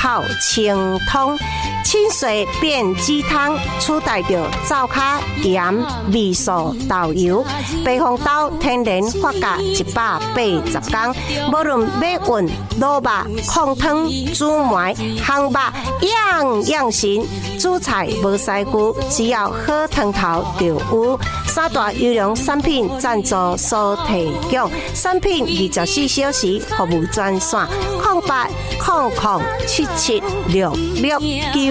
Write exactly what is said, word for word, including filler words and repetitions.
好清通。清水变鸡汤，取代着灶卡盐味素豆油，白红豆天然发酵一百八十天，无论要运卤肉、控汤、煮糜、烘肉，样样行。煮菜无师傅，只要好汤头就有。三大优良产品赞助所提供，产品二十四小时服务专线：零八零零七七六六九。